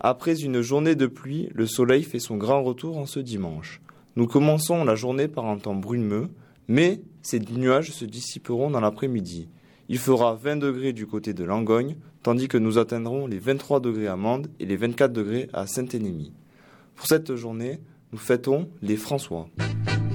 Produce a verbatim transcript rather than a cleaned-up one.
Après une journée de pluie, le soleil fait son grand retour en ce dimanche. Nous commençons la journée par un temps brumeux, mais ces nuages se dissiperont dans l'après-midi. Il fera vingt degrés du côté de Langogne, tandis que nous atteindrons les vingt-trois degrés à Mende et les vingt-quatre degrés à Saint-Énémy. Pour cette journée, nous fêtons les François.